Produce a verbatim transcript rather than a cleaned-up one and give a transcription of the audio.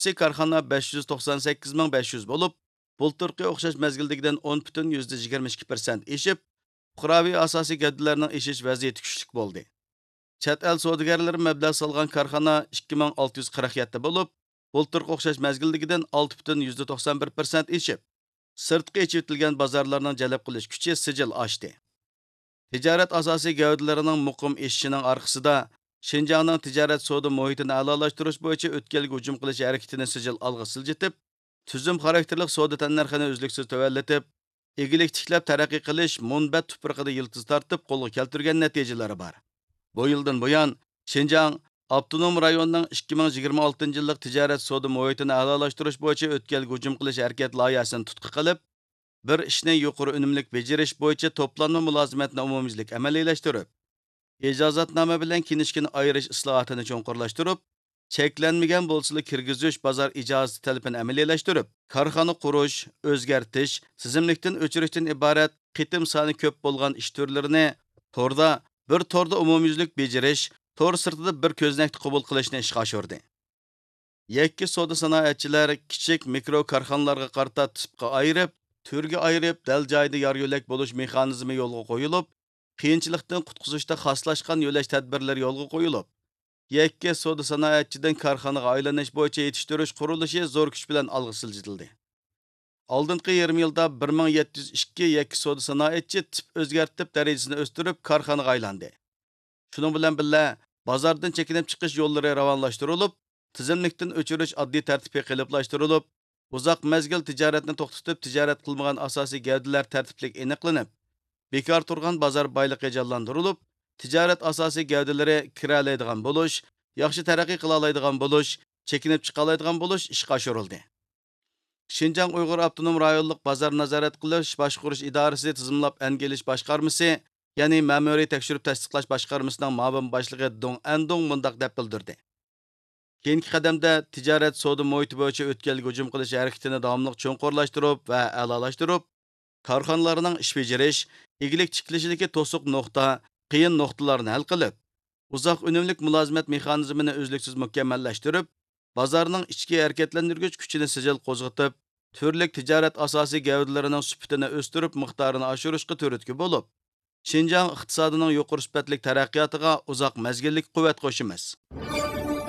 korxona besh yuz to'qson sakkiz ming besh yuz bo'lib, bulturqi o'xshash mezgildagidan o'n butun yigirma ikki persent eshib, fuqaroviy asosiy gavdalarning eshish vaziyati kuchlik bo'ldi. Chet el savdogarlari mablag' solgan korxona ikki ming olti yuz qirq yetti bo'lib, bulturqi o'xshash mezgildagidan olti butun to'qson bir persent eshib, sirtqi echitilgan bozorlarning jalb qilish kuchi sijil oshdi. Ticaret asosiy gavdalarining muqim eshishining orqasida Şinjanning ticaret savdo muhitini a'lolashtirish bo'yicha o'tkalgi hujum qilish harakatini sijil olg'a siljitib, tuzum xarakterli savdo tannarxini uzluksiz tuvallatib, egilik tiklab taraqqiy qilish munbat tuproqida yiltiz tortib qo'lga keltirgan natijalari bor. Bu yildan buyon Şinjan avtonom rayonning ikki ming yigirma oltinchi yillik ticaret savdo muhitini a'lolashtirish bo'yicha o'tkalgi hujum qilish harakat loyihasini tutqi qilib, bir ishni yuqori unumlik bejirish bo'yicha to'planma mulozimatni umumiylik amaliyalashtirib, ijozatnoma bilan kinishkini ayirish islohotini cho'nqurlashtirib, cheklanmagan bo'lsa kirgizish bozor ijozati talabini amaliyalashtirib, korxona qurish, o'zgartish, tizimlikdan o'chirishdan iborat qitim soni ko'p bo'lgan ish turlarini torda bir torda umumiylik bejirish, tor sirtida bir ko'znakni qabul qilishni ishga oshirdi. Yakki savdo sanoatchilar kichik mikro korxonalarga qarta tipga ayirib, turga ayirib, dal joyida yor yo'lak bo'lish mexanizmi yo'lga qo'yilib, qiyinchilikdan qutqizishda xoslashgan yo'lash tadbirlari yo'lga qo'yilib, yakka savdo sanoatchidan korxonaga aylanish bo'yicha yetishtirish qurilishi zo'r kuch bilan olg'a siljitildi. Oldingi yarim yilda bir ming yetti yuz ikki yakka savdo sanoatchi tip o'zgartib darajasini o'stirib korxonaga aylandi. Shuning bilan birga bozordan chekinib chiqish yo'llari ravonlashtirilib, tizimlikdan o'chirish oddiy tartibga qiliblashtirilib, uzoq mezgil tijoratni to'xtatib tijorat qilmagan asosiy gavdalar tartiblik aniqlanib, bekor turgan bozor boyligi jonlantirilib, tijorat asosiy gavdalari kiralaydigan bo'lish, yaxshi taraqqiy qila oladigan bo'lish, chekinib chiqa oladigan bo'lish ishga oshirildi. Şinjan Uyg'ur Avtonom rayonlik bozor nazorat qilish boshqarish idorasi tizimlab angelish boshqarmasi, ya'ni ma'muriy tekshirib tasdiqlash boshqarmasining ma'mur boshlig'i Dong Andong mundaq deb bildirdi. Keyingi qadamda tijorat savdo muhiti bo'yicha o'tkalgi hujum qilish harakatini davomli cho'nqurlashtirib va a'lolashtirib, korxonalarning ish bajarish, egilik tiklishidagi to'siq nuqta, qiyin nuqtalarni hal qilib, uzoq unumlik mulozimat mexanizmini uzluksiz mukammallashtirib, bozorning ichki harakatlantirgich kuchini sijil qo'zg'atib, turli tijorat asosiy gavdalarining sifatini o'stirib, miqdorini oshirishga turtki bo'lib, Şinjan iqtisodining yuqori sifatli taraqqiyotiga uzoq mezgillik quvvat qo'shimiz.